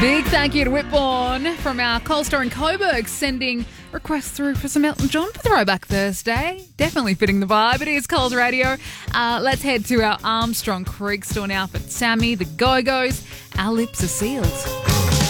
Big thank you to Whitbourne from our Coal Store in Coburg, sending requests through for some Elton John for Throwback Thursday. Definitely fitting the vibe. It is Coles Radio. Let's head to our Armstrong Creek store now for Sammy, the Go-Go's. Our lips are sealed.